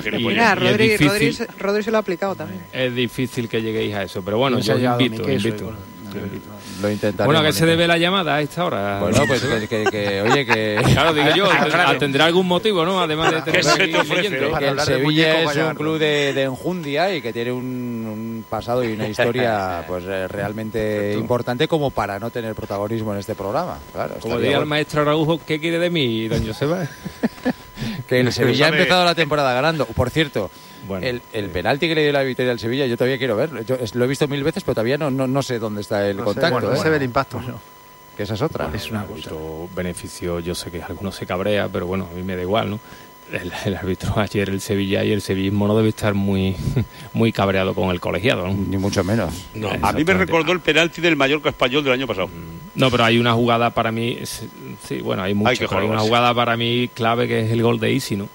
Rodri se lo ha aplicado también. Es difícil que lleguéis a eso, pero bueno, yo invito. Lo intentaré. Bueno, ¿a qué se debe la llamada a esta hora? Bueno, pues que Claro, digo yo, tendrá algún motivo, ¿no? Además de tener que el Sevilla es un club de enjundia y que tiene un pasado y una historia pues realmente importante como para no tener protagonismo en este programa. Claro, como diría el maestro Araujo, ¿qué quiere de mí, don Joseba? Que el Sevilla ha empezado la temporada ganando. Por cierto, el penalti que le dio la victoria al Sevilla, yo todavía quiero verlo. Yo lo he visto 1000 veces, pero todavía no sé dónde está el contacto. No se ve el impacto. Que esa es otra. Es una cosa. Beneficio, yo sé que algunos se cabrea, pero bueno, a mí me da igual, ¿no? El árbitro ayer, el Sevilla y el sevillismo no debe estar muy cabreado con el colegiado, ¿no? Ni mucho menos. No, a mí me recordó el penalti del Mallorca Español del año pasado. No, pero hay una jugada para mí, sí, bueno, hay muchas, pero hay una jugada para mí clave que es el gol de Isi, ¿no?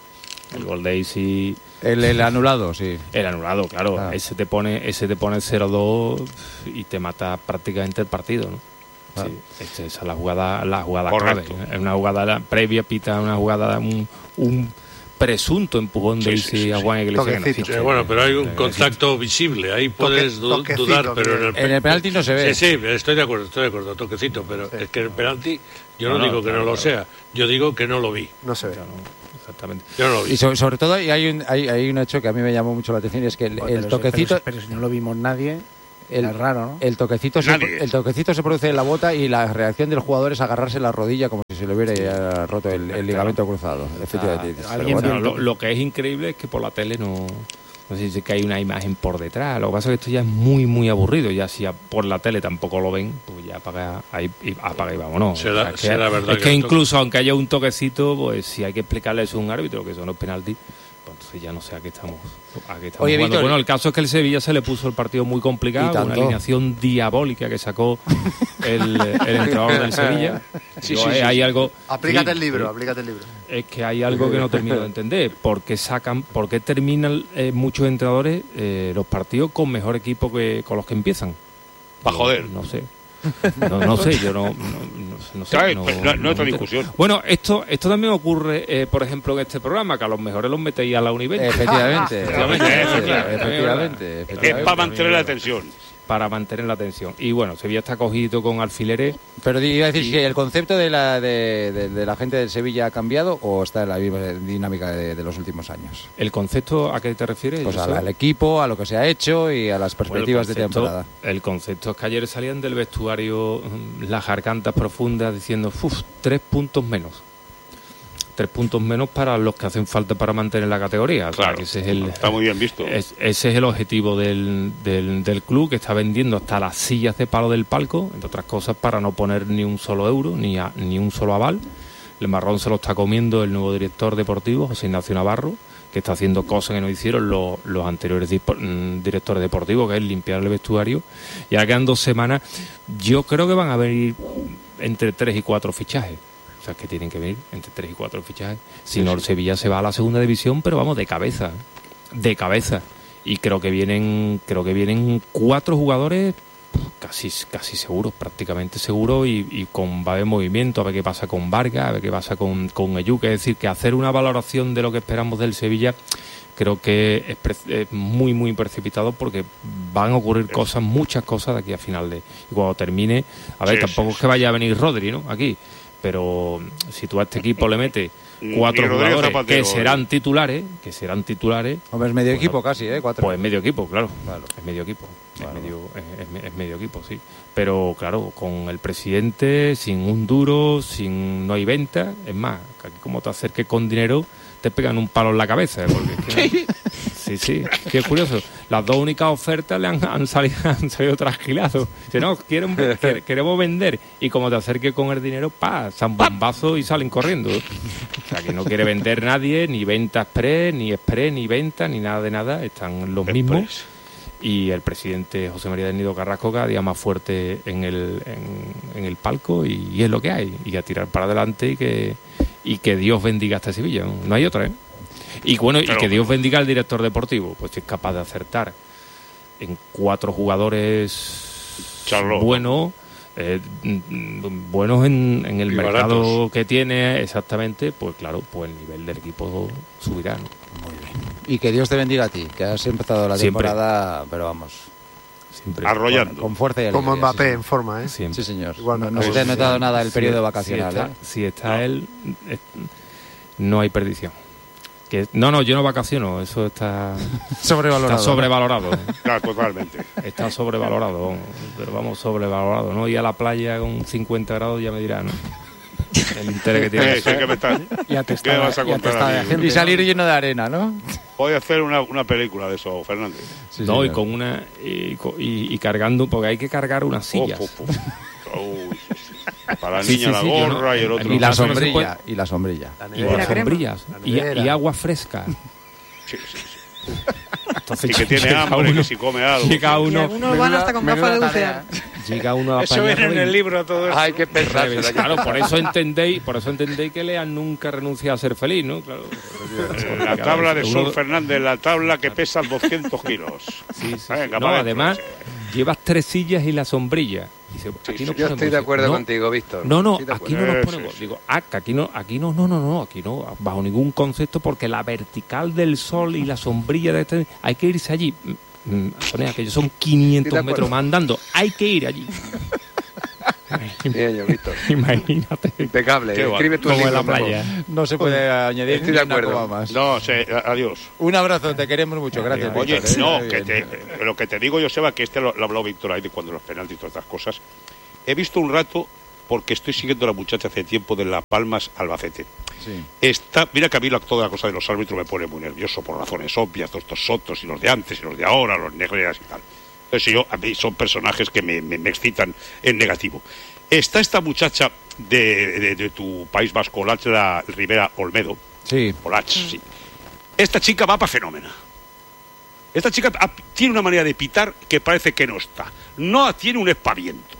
El gol de Isi... El anulado, sí. El anulado, claro. Ah. Ese te pone 0-2 y te mata prácticamente el partido, ¿no? Ah. Sí, esa es la jugada clave. Es una jugada previa, pita una jugada, un presunto empujón de Isi a Juan Iglesias. Bueno, pero hay un contacto visible, ahí puedes dudar, pero en el penalti no se ve. Sí, estoy de acuerdo, toquecito, pero es que el penalti, yo no digo que no lo sea, yo digo que no lo vi. No se ve. Exactamente. Yo no lo vi. Y sobre todo hay un hecho que a mí me llamó mucho la atención, y es que el toquecito... Pero si no lo vimos nadie... Es raro, ¿no? El toquecito se produce en la bota y la reacción del jugador es agarrarse la rodilla como si se le hubiera roto el ligamento cruzado. Efectivamente. Lo que es increíble es que por la tele no sé si que hay una imagen por detrás. Lo que pasa es que esto ya es muy, muy aburrido. Ya si por la tele tampoco lo ven, pues ya apaga y vámonos. Será verdad es que incluso aunque haya un toquecito, pues si hay que explicarle eso a un árbitro, que son los penaltis, pues entonces ya no sé a qué estamos Oye, Víctor, bueno, el caso es que el Sevilla se le puso el partido muy complicado, una alineación diabólica que sacó el entrenador del Sevilla. Sí. Hay algo... Aplícate el libro. Es que hay algo que no termino de entender. ¿Por qué terminan muchos entrenadores los partidos con mejor equipo que con los que empiezan? Para joder. No sé. No sé, yo no sé. No otra discusión. Bueno, esto también ocurre, por ejemplo, en este programa, que a los mejores los metéis a la Universal. Efectivamente. Es para mantener la tensión. Para mantener la tensión. Y bueno, Sevilla está cogido con alfileres. Pero iba a decir que el concepto de la gente del Sevilla ha cambiado o está en la misma dinámica de los últimos años. ¿El concepto a qué te refieres? Pues al equipo, a lo que se ha hecho y a las perspectivas de temporada. El concepto es que ayer salían del vestuario las gargantas profundas diciendo 3 puntos menos. 3 puntos menos para los que hacen falta para mantener la categoría. Claro, o sea, que está muy bien visto. Ese es el objetivo del club, que está vendiendo hasta las sillas de palo del palco, entre otras cosas para no poner ni un solo euro, ni un solo aval. El marrón se lo está comiendo el nuevo director deportivo, José Ignacio Navarro, que está haciendo cosas que no hicieron los anteriores directores deportivos, que es limpiar el vestuario. Y ahora quedan 2 semanas. Yo creo que van a venir entre 3 y 4 fichajes. O sea, que tienen que venir entre 3 y 4 fichajes. Si no, el Sevilla se va a la segunda división, pero vamos, de cabeza. Y creo que vienen 4 jugadores casi seguros, prácticamente seguros, y va a haber movimiento, a ver qué pasa con Vargas, a ver qué pasa con Ejuke. Es decir, que hacer una valoración de lo que esperamos del Sevilla creo que es muy, muy precipitado, porque van a ocurrir muchas cosas de aquí a final de... Y cuando termine, tampoco es que vaya a venir Rodri, ¿no? Aquí. Pero si tú a este equipo le metes 4 jugadores que serán titulares... Hombre, es medio equipo casi, 4. Pues es medio equipo, claro. Es medio equipo. Es medio equipo, sí. Pero claro, con el presidente, sin un duro, no hay venta. Es más, que aquí como te acerques con dinero, te pegan un palo en la cabeza. Porque es que, sí, que es curioso. Las 2 únicas ofertas le han salido trasquilados. Si no, queremos vender. Y como te acerques con el dinero, san bombazo y salen corriendo. O sea, que no quiere vender nadie, ni venta express, ni venta, ni nada de nada. Están los mismos. Y el presidente José María del Nido Carrasco cada día más fuerte en el palco, y es lo que hay. Y a tirar para adelante y que Dios bendiga a este Sevilla. No hay otra, ¿eh? Y bueno, y que Dios bendiga al director deportivo, pues si es capaz de acertar en 4 jugadores buenos en el mercado baratos que tiene, exactamente, pues claro, pues el nivel del equipo subirá, ¿no? Muy bien. Y que Dios te bendiga a ti, que has empezado la temporada, pero vamos, siempre arrollando, con fuerza y alegría. Como Mbappé, en forma, ¿eh? Siempre. Sí, señor. Igual no se te ha notado nada el periodo vacacional, si está él, no hay perdición. No, yo no vacaciono, eso está sobrevalorado. Está sobrevalorado. Claro, totalmente. Está sobrevalorado, pero vamos, sobrevalorado, ¿no? Y a la playa con 50 grados ya me dirán, ¿no? El interés que tiene. ¿Qué vas a contar? Y salir lleno de arena, ¿no? Voy a hacer una película de eso, Fernández. Sí, no, y con y cargando, porque hay que cargar unas sillas. Para la niña la gorra y el otro. Y la sombrilla. Y las sombrillas. Y agua fresca. Sí. entonces y que tiene hambre, que si come algo. Llega uno, y algunos van hasta con gafas de bucear. Llega uno a Eso viene en el libro todo esto. Hay que pensar. Claro, por eso entendéis que Lean nunca renuncia a ser feliz, ¿no? Claro. La tabla de Sol Fernández, la tabla que pesa 200 kilos. Sí. Venga, no, además, llevas 3 sillas y la sombrilla. Dice, aquí yo estoy de acuerdo contigo, Víctor. No, aquí no nos ponemos. Digo, que aquí no, bajo ningún concepto, porque la vertical del sol y la sombrilla de este, hay que irse allí. Antonia, que son 500 metros más andando, hay que ir allí. Bien, yo, Víctor. Imagínate. Impecable. Escribe tu libro en la playa. No se puede añadir. Estoy de acuerdo. Más. No, adiós. Un abrazo, te queremos mucho. Gracias. Oye, Víctor, no, lo que te digo, Joseba, que lo ha hablado Víctor ahí de cuando los penaltis y todas estas cosas. He visto un rato, porque estoy siguiendo a la muchacha hace tiempo de Las Palmas, Albacete. Sí. Mira que a mí toda la cosa de los árbitros me pone muy nervioso por razones obvias, todos estos sotos y los de antes y los de ahora, los negreras y tal. Entonces a mí son personajes que me excitan en negativo. Está esta muchacha de tu País Vasco, la Rivera Olmedo. Sí. Sí. Esta chica va para fenómena. Esta chica tiene una manera de pitar que parece que no está. No tiene un espaviento.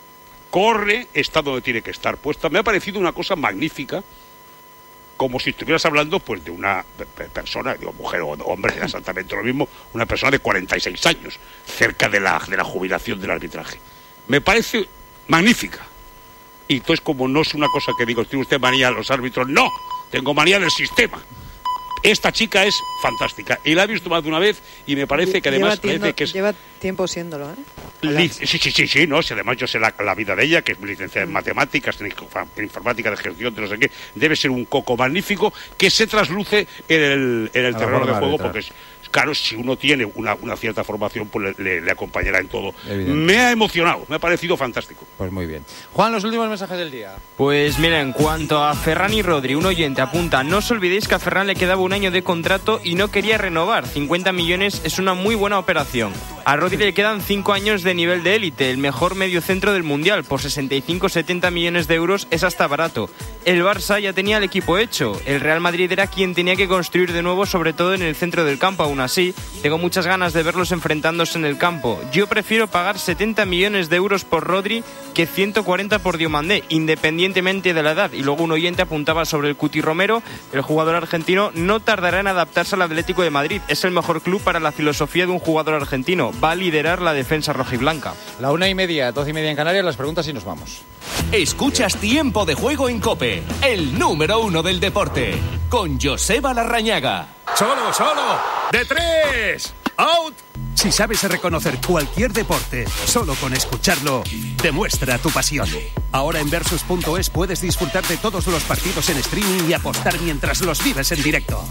Corre, está donde tiene que estar puesta. Me ha parecido una cosa magnífica, como si estuvieras hablando pues de una persona, digo, mujer o hombre, era exactamente lo mismo, una persona de 46 años, cerca de la jubilación del arbitraje. Me parece magnífica. Y entonces, como no es una cosa que digo, ¿tiene usted manía a los árbitros? No, tengo manía del sistema. Esta chica es fantástica. Y la he visto más de una vez y me parece que además... Lleva tiempo siéndolo, ¿eh? Sí, no, si además yo sé la vida de ella, que es licenciada en matemáticas, en informática de gestión, de no sé qué, debe ser un coco magnífico que se trasluce en el terreno de juego, porque claro, si uno tiene una cierta formación, pues le acompañará en todo. Me ha emocionado, me ha parecido fantástico. Pues muy bien. Juan, los últimos mensajes del día. Pues mira, en cuanto a Ferran y Rodri, un oyente apunta: no os olvidéis que a Ferran le quedaba un año de contrato y no quería renovar. 50 millones es una muy buena operación. A Rodri le quedan 5 años de nivel de élite, el mejor mediocentro del Mundial. Por 65-70 millones de euros es hasta barato. El Barça ya tenía el equipo hecho. El Real Madrid era quien tenía que construir de nuevo, sobre todo en el centro del campo. Aún así, tengo muchas ganas de verlos enfrentándose en el campo. Yo prefiero pagar 70 millones de euros por Rodri que 140 por Diomandé, independientemente de la edad. Y luego un oyente apuntaba sobre el Cuti Romero. El jugador argentino no tardará en adaptarse al Atlético de Madrid. Es el mejor club para la filosofía de un jugador argentino. Va a liderar la defensa rojiblanca. 1:30, 12:30 en Canarias, las preguntas y nos vamos. Escuchas Tiempo de Juego en COPE, el número 1 del deporte, con Joseba Larrañaga. ¡Solo! ¡De 3! ¡Out! Si sabes reconocer cualquier deporte, solo con escucharlo, demuestra tu pasión. Ahora en Versus.es puedes disfrutar de todos los partidos en streaming y apostar mientras los vives en directo.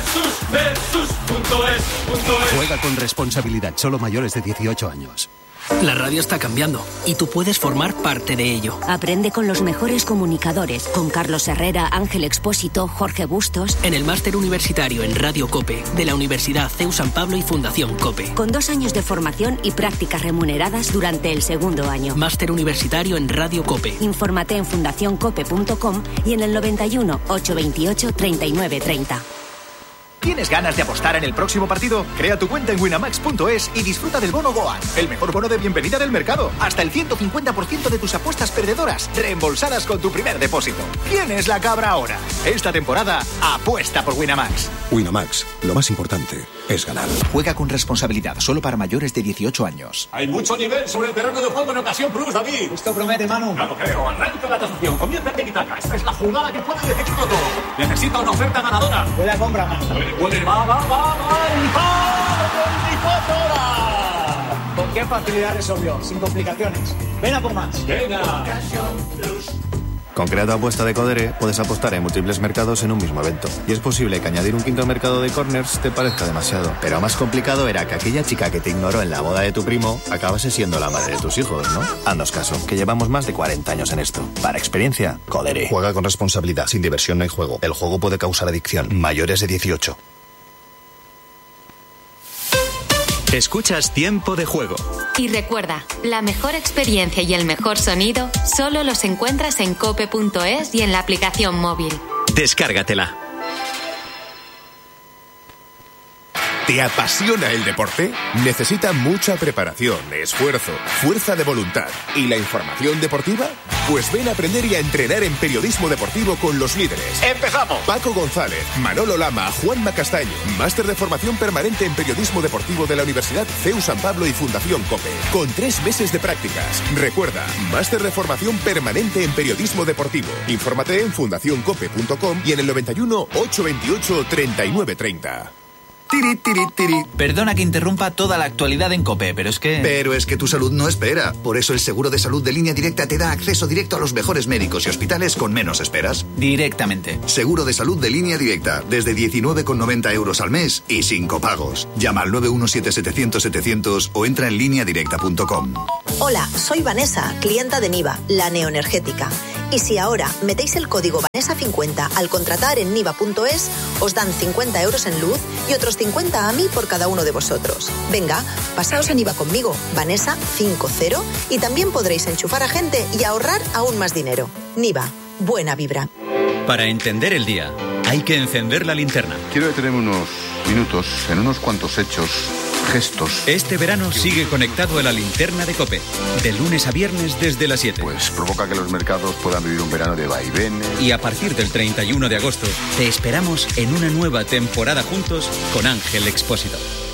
Versus.es. Juega con responsabilidad, solo mayores de 18 años. La radio está cambiando y tú puedes formar parte de ello. Aprende con los mejores comunicadores, con Carlos Herrera, Ángel Expósito, Jorge Bustos. En el máster universitario en Radio COPE de la Universidad CEU San Pablo y Fundación COPE. Con 2 años de formación y prácticas remuneradas durante el segundo año. Máster universitario en Radio COPE. Infórmate en fundacioncope.com y en el 91 828 3930. ¿Tienes ganas de apostar en el próximo partido? Crea tu cuenta en winamax.es y disfruta del bono Goal, el mejor bono de bienvenida del mercado. Hasta el 150% de tus apuestas perdedoras reembolsadas con tu primer depósito. ¿Quién es la cabra ahora? Esta temporada, apuesta por Winamax. Winamax, lo más importante es ganar. Juega con responsabilidad, solo para mayores de 18 años. Hay mucho nivel sobre el terreno de juego en Ocasión Plus, David. Esto promete, Manu. Claro, creo. Arranca la tasación. Comienza el tiki-taka. Esta es la jugada que puede decidir todo. Necesita una oferta ganadora. Buena compra, Manu. Va. ¡El 24 horas! ¿Con qué facilidad resolvió? Sin complicaciones. Ven a por más. Venga. Con Creato Apuesta de Codere puedes apostar en múltiples mercados en un mismo evento. Y es posible que añadir un quinto mercado de corners te parezca demasiado. Pero más complicado era que aquella chica que te ignoró en la boda de tu primo acabase siendo la madre de tus hijos, ¿no? Haznos caso, que llevamos más de 40 años en esto. Para experiencia, Codere. Juega con responsabilidad. Sin diversión no hay juego. El juego puede causar adicción. Mayores de 18. Escuchas Tiempo de Juego. Y recuerda, la mejor experiencia y el mejor sonido solo los encuentras en cope.es y en la aplicación móvil. Descárgatela. ¿Te apasiona el deporte? Necesita mucha preparación, esfuerzo, fuerza de voluntad. ¿Y la información deportiva? Pues ven a aprender y a entrenar en periodismo deportivo con los líderes. ¡Empezamos! Paco González, Manolo Lama, Juanma Castaño. Máster de formación permanente en periodismo deportivo de la Universidad CEU San Pablo y Fundación COPE. Con 3 meses de prácticas. Recuerda, máster de formación permanente en periodismo deportivo. Infórmate en fundacioncope.com y en el 91 828 3930. Tiri, tiri, tiri. Perdona que interrumpa toda la actualidad en COPE, pero es que tu salud no espera. Por eso el seguro de salud de Línea Directa te da acceso directo a los mejores médicos y hospitales con menos esperas. Directamente. Seguro de salud de Línea Directa, desde 19,90 € al mes y sin copagos. Llama al 917-700-700 o entra en lineadirecta.com. Hola, soy Vanessa, clienta de Niva, la neoenergética. Y si ahora metéis el código Vanessa50 al contratar en niva.es, os dan 50 € en luz y otros 50 a mí por cada uno de vosotros. Venga, pasaos a Niva conmigo, Vanessa50, y también podréis enchufar a gente y ahorrar aún más dinero. Niva, buena vibra. Para entender el día, hay que encender la linterna. Quiero detenerme unos minutos en unos cuantos hechos, gestos. Este verano sigue conectado a la linterna de COPE, de lunes a viernes desde las 7. Pues provoca que los mercados puedan vivir un verano de vaivenes. Y a partir del 31 de agosto, te esperamos en una nueva temporada juntos con Ángel Expósito.